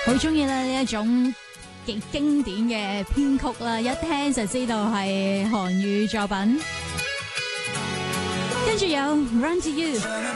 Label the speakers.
Speaker 1: 好中意咧呢一種極經典嘅編曲啦，一聽就知道係韓語作品。跟住有 Run to You。